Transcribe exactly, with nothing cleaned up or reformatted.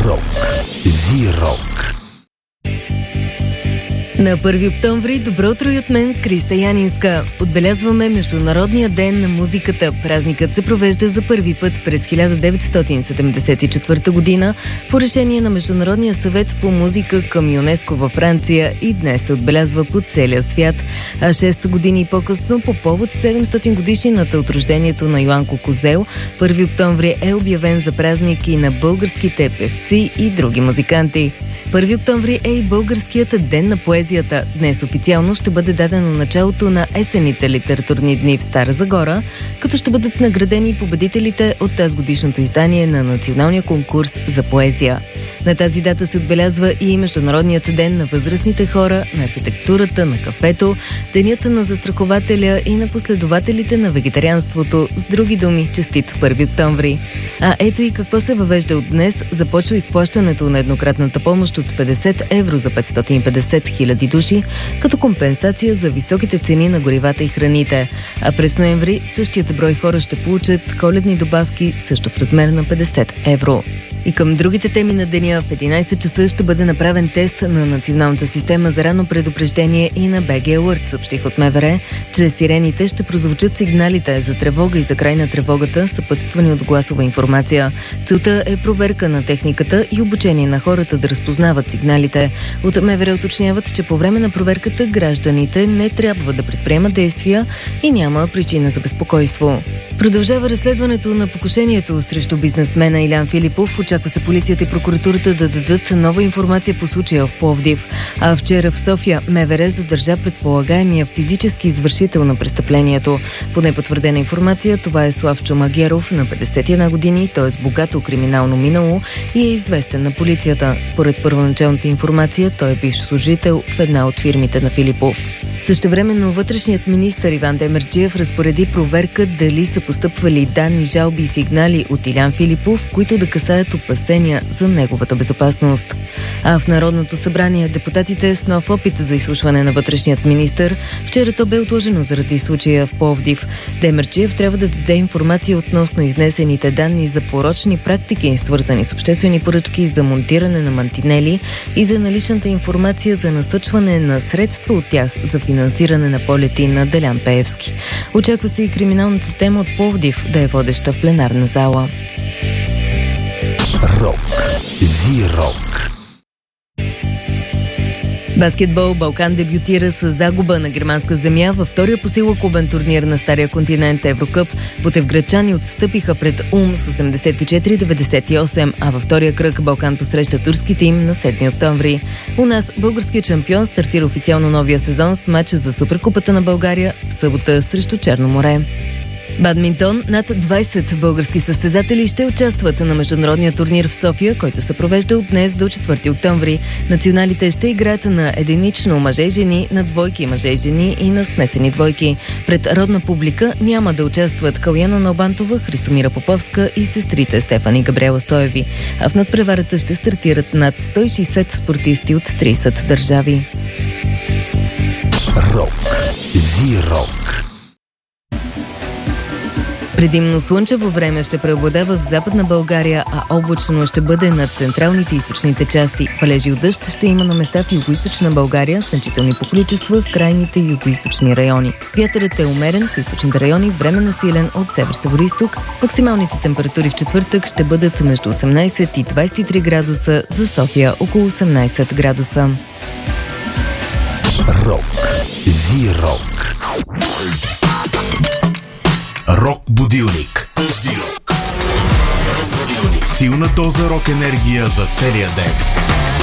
Рок. Зи-рок. На първи октомври, добро утро и от мен, Криста Янинска. Отбелязваме Международния ден на музиката. Празникът се провежда за първи път през хиляда деветстотин седемдесет и четвърта година по решение на Международния съвет по музика към ЮНЕСКО във Франция и днес се отбелязва по целия свят. А шест години по-късно, по повод седемстотин годишнината от рождението на Йоанко Козел, първи октомври е обявен за празник и на българските певци и други музиканти. първи октомври е и българският ден на поезията. Днес официално ще бъде дадено началото на есенните литературни дни в Стара Загора, като ще бъдат наградени победителите от тазгодишното издание на националния конкурс за поезия. На тази дата се отбелязва и Международният ден на възрастните хора, на архитектурата, на кафето, денят на застрахователя и на последователите на вегетарианството. С други думи, честит първи октомври. А ето и какво се въвежда от днес. Започва изплащането на еднократната помощ от петдесет евро за петстотин и петдесет хиляди души, като компенсация за високите цени на горивата и храните. А през ноември същият брой хора ще получат коледни добавки също в размер на петдесет евро. И към другите теми на деня в единайсет часа ще бъде направен тест на Националната система за ранно предупреждение и на БГ Alert, съобщих от МВР. Чрез сирените ще прозвучат сигналите за тревога и за край на тревогата, съпътствани от гласова информация. Целта е проверка на техниката и обучение на хората да разпознават сигналите. От МВР уточняват, че по време на проверката гражданите не трябва да предприемат действия и няма причина за безпокойство. Продължава разследването на покушението срещу бизнесмена Илян Филипов. Очаква се полицията и прокуратурата да дадат нова информация по случая в Пловдив. А вчера в София МВР задържа предполагаемия физически извършител на престъплението. По непотвърдена информация, това е Славчо Магеров на петдесет и една години, т.е. богато криминално минало и е известен на полицията. Според първоначалната информация, той е бивш служител в една от фирмите на Филипов. Същевременно вътрешният министър Иван Демерджиев разпореди проверка дали са постъпвали данни, жалби и сигнали от Илян Филипов, които да касаят опасения за неговата безопасност. А в Народното събрание депутатите с нов опит за изслушване на вътрешният министър, вчера то бе отложено заради случая в Пловдив. Демерджиев трябва да даде информация относно изнесените данни за порочни практики, свързани с обществени поръчки за монтиране на мантинели и за наличната информация за насочване на средства от тях за финансиране на полети на Делян Пеевски. Очаква се и криминалната тема от Пловдив да е водеща в пленарна зала. Рок. Зи-рок. Баскетбол. Балкан дебютира с загуба на германска земя във втория по сила клубен турнир на Стария континент Еврокъп. Ботевградчани отстъпиха пред Ум с осемдесет и четири деветдесет и осем, а във втория кръг Балкан посреща турските им на седми октомври. У нас българският шампион стартира официално новия сезон с матча за Суперкупата на България в събота срещу Черно море. Бадминтон. Над двайсет български състезатели ще участват на международния турнир в София, който се провежда от днес до четвърти октомври. Националите ще играят на единично мъже и жени, на двойки мъже и жени и на смесени двойки. Пред родна публика няма да участват Каляна Налбантова, Христомира Поповска и сестрите Стефани и Габриела Стоеви. А в надпреварата ще стартират над сто и шейсет спортисти от трийсет държави. Рок. Зи-рок. Предимно слънчево време ще преобладава в Западна България, а облачно ще бъде над централните и източните части. Валежи от дъжд ще има на места в югоизточна България, значителни по количество в крайните югоизточни райони. Вятърът е умерен в източните райони, временно силен от север-североизток. Максималните температури в четвъртък ще бъдат между осемнайсет и двайсет и три градуса, за София около осемнайсет градуса. Рок. Зи-рок. Рок-будилник. Зи-рок. Силна доза рок-енергия за целия ден.